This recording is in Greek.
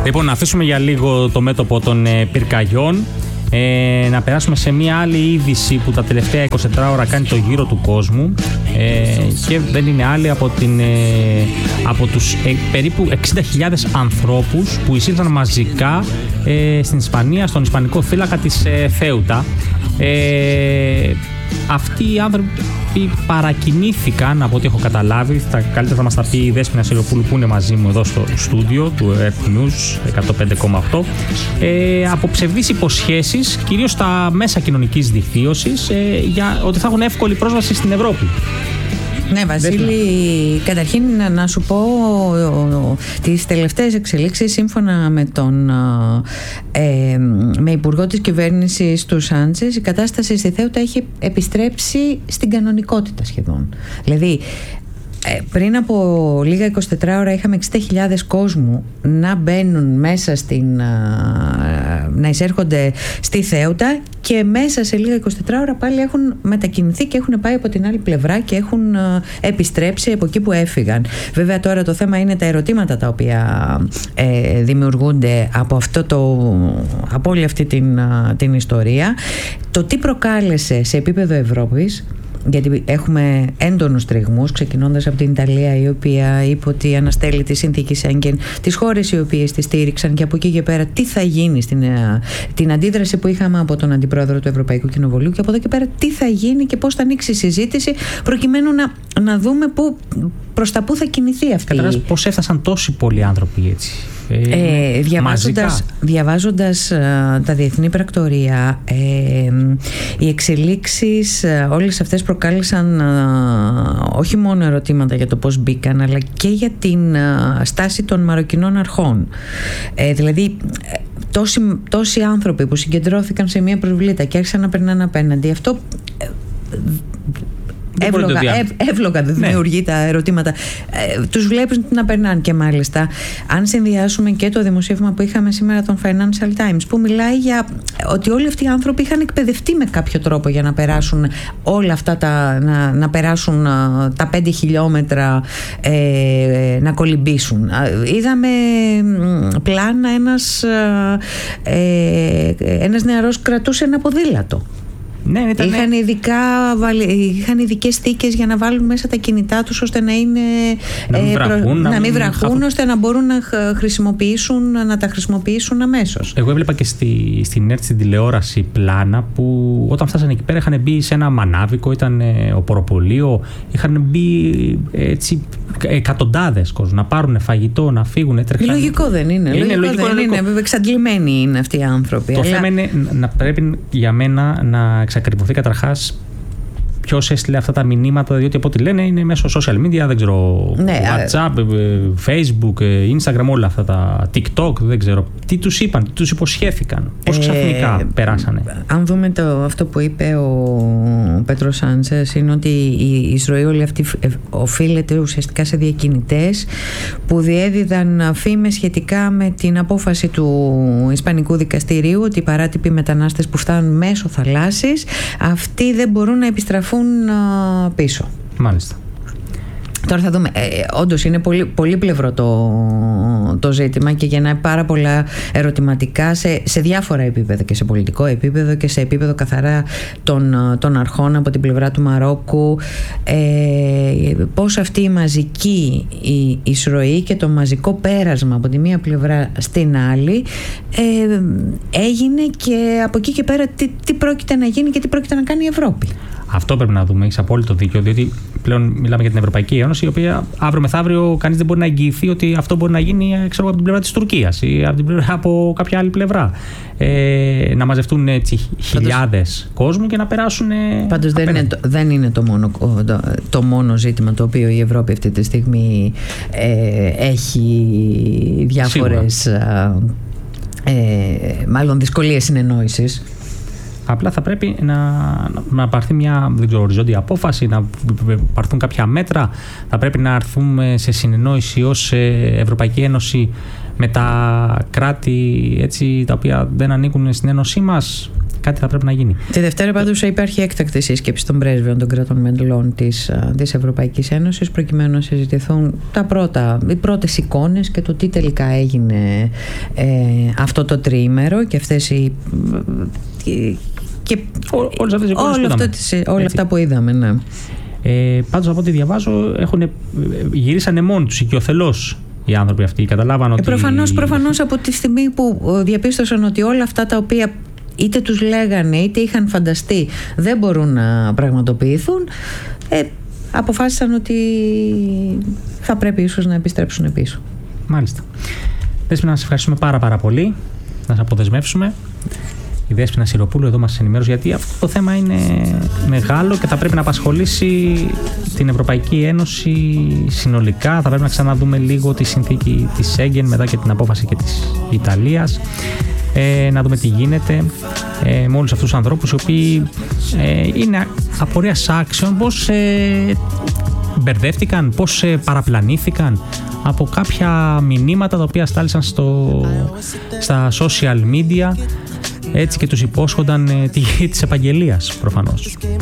Λοιπόν, να αφήσουμε για λίγο το μέτωπο των πυρκαγιών. Να περάσουμε σε μια άλλη είδηση που τα τελευταία 24 ώρα κάνει το γύρο του κόσμου και δεν είναι άλλη από τους περίπου 60.000 ανθρώπους που εισήλθαν μαζικά στην Ισπανία, στον Ισπανικό θύλακα της Θέουτα. Αυτοί οι άνθρωποι παρακινήθηκαν, από ό,τι έχω καταλάβει, καλύτερα θα μας τα πει η Δέσποινα Σιλοπούλου που είναι μαζί μου εδώ στο στούντιο του Earth News 105,8, από ψευδείς υποσχέσεις, κυρίως στα μέσα κοινωνικής δικτύωσης, για ότι θα έχουν εύκολη πρόσβαση στην Ευρώπη. Ναι, Βασίλη, καταρχήν να σου πω τις τελευταίες εξελίξεις. Σύμφωνα με υπουργό της κυβέρνησης του Σάντσες, η κατάσταση στη Θέουτα έχει επιστρέψει στην κανονικότητα σχεδόν. Δηλαδή, πριν από λίγα 24 ώρα είχαμε 60.000 κόσμου να μπαίνουν μέσα να εισέρχονται στη Θέουτα, και μέσα σε λίγα 24 ώρα πάλι έχουν μετακινηθεί και έχουν πάει από την άλλη πλευρά και έχουν επιστρέψει από εκεί που έφυγαν. Βέβαια τώρα το θέμα είναι τα ερωτήματα τα οποία δημιουργούνται από όλη αυτή την ιστορία. Το τι προκάλεσε σε επίπεδο Ευρώπης, γιατί έχουμε έντονους τριγμούς, ξεκινώντας από την Ιταλία, η οποία είπε ότι αναστέλει τη συνθήκη Σέγγεν, τις χώρες οι οποίες τη στήριξαν, και από εκεί και πέρα τι θα γίνει την αντίδραση που είχαμε από τον Αντιπρόεδρο του Ευρωπαϊκού Κοινοβουλίου, και από εδώ και πέρα τι θα γίνει και πώς θα ανοίξει η συζήτηση, προκειμένου να δούμε προς τα πού θα κινηθεί αυτή. Καταρχάς, πώς έφτασαν τόσοι πολλοί άνθρωποι έτσι? Διαβάζοντας τα διεθνή πρακτορία, οι εξελίξεις όλες αυτές προκάλεσαν όχι μόνο ερωτήματα για το πώς μπήκαν, αλλά και για την στάση των μαροκινών αρχών. Δηλαδή τόσοι άνθρωποι που συγκεντρώθηκαν σε μια προβλήτα και άρχισαν να περνάνε απέναντι, αυτό εύλογα δεν δημιουργεί τα ερωτήματα. Τους βλέπεις να περνάνε. Και μάλιστα, αν συνδυάσουμε και το δημοσίευμα που είχαμε σήμερα των Financial Times, που μιλάει για ότι όλοι αυτοί οι άνθρωποι είχαν εκπαιδευτεί με κάποιο τρόπο για να περάσουν όλα αυτά να περάσουν τα 5 χιλιόμετρα, να κολυμπήσουν. Είδαμε πλάνα ένας νεαρός κρατούσε ένα ποδήλατο. Ναι, είχαν ειδικές θήκες για να βάλουν μέσα τα κινητά τους, ώστε να μην βραχούν, ώστε να μπορούν να τα χρησιμοποιήσουν αμέσως. Εγώ έβλεπα και στην ΕΡΤ στην τηλεόραση πλάνα που όταν φτάσανε εκεί πέρα είχαν μπει σε ένα μανάβικο, ήταν οποροπολείο, είχαν μπει έτσι εκατοντάδες κόσμου να πάρουν φαγητό, να φύγουν. Λογικό δεν είναι. Λογικό. Εξαντλημένοι είναι αυτοί οι άνθρωποι. Το θέμα είναι να πρέπει για μένα να εξακριβωθεί καταρχάς ποιος έστειλε αυτά τα μηνύματα, διότι από ό,τι λένε είναι μέσω social media, δεν ξέρω, WhatsApp, Facebook, Instagram, όλα αυτά τα TikTok, δεν ξέρω. Τι τους είπαν, τι τους υποσχέθηκαν, πώς ξαφνικά περάσανε. Αν δούμε αυτό που είπε ο Πέτρος Σάντσες, είναι ότι η εισρωή όλη αυτή οφείλεται ουσιαστικά σε διακινητές που διέδιδαν φήμες σχετικά με την απόφαση του Ισπανικού Δικαστηρίου ότι οι παράτυποι μετανάστες που φτάνουν μέσω θαλάσσης, αυτοί δεν μπορούν να επιστραφούν πίσω. Μάλιστα. Τώρα θα δούμε. Όντως είναι πολύ πλευρό το ζήτημα και γεννάει πάρα πολλά ερωτηματικά σε διάφορα επίπεδα, και σε πολιτικό επίπεδο και σε επίπεδο καθαρά των αρχών από την πλευρά του Μαρόκου. Πώς αυτή η μαζική εισρωή και το μαζικό πέρασμα από τη μία πλευρά στην άλλη έγινε, και από εκεί και πέρα τι πρόκειται να γίνει και τι πρόκειται να κάνει η Ευρώπη. Αυτό πρέπει να δούμε, έχεις απόλυτο δίκιο, διότι πλέον μιλάμε για την Ευρωπαϊκή Ένωση, η οποία αύριο μεθαύριο κανείς δεν μπορεί να εγγυηθεί ότι αυτό μπορεί να γίνει από την πλευρά της Τουρκίας ή από κάποια άλλη πλευρά. Να μαζευτούν έτσι χιλιάδες κόσμου και να περάσουν. Πάντως δεν είναι το μόνο ζήτημα το οποίο η Ευρώπη αυτή τη στιγμή έχει διάφορες μάλλον δυσκολίες συνεννόησης. Απλά θα πρέπει να πάρθει μια οριζόντια απόφαση, να πάρθουν κάποια μέτρα. Θα πρέπει να έρθουμε σε συνεννόηση ως Ευρωπαϊκή Ένωση με τα κράτη έτσι, τα οποία δεν ανήκουν στην Ένωσή μας. κάτι θα πρέπει να γίνει. Τη Δευτέρα πάντως υπάρχει έκτακτη σύσκεψη των πρέσβεων των κρατών μελών της Ευρωπαϊκής Ένωσης, προκειμένου να συζητηθούν οι πρώτες εικόνες και το τι τελικά έγινε αυτό το τριήμερο και αυτές όλα αυτά που είδαμε. Ναι. Πάντως από ό,τι διαβάζω γυρίσανε μόνοι τους οικειοθελώς οι άνθρωποι αυτοί. Καταλάβαν ότι... Προφανώς από τη στιγμή που διαπίστωσαν ότι όλα αυτά τα οποία είτε τους λέγανε είτε είχαν φανταστεί δεν μπορούν να πραγματοποιηθούν, αποφάσισαν ότι θα πρέπει ίσως να επιστρέψουν πίσω. Μάλιστα. Δέσποινα, να σας ευχαριστούμε πάρα πολύ. Να σας αποδεσμεύσουμε. Η Δέσποινα Σιροπούλου εδώ μας ενημέρωσε, γιατί αυτό το θέμα είναι μεγάλο και θα πρέπει να απασχολήσει την Ευρωπαϊκή Ένωση συνολικά. Θα πρέπει να ξαναδούμε λίγο τη συνθήκη της Σέγγεν μετά και την απόφαση και της Ιταλίας. Να δούμε τι γίνεται με όλους αυτούς τους ανθρώπους οι οποίοι είναι απορίας άξιων, πώς μπερδεύτηκαν, πώς παραπλανήθηκαν από κάποια μηνύματα τα οποία στάλησαν στα social media, έτσι, και τους υπόσχονταν τη γη της επαγγελίας προφανώς.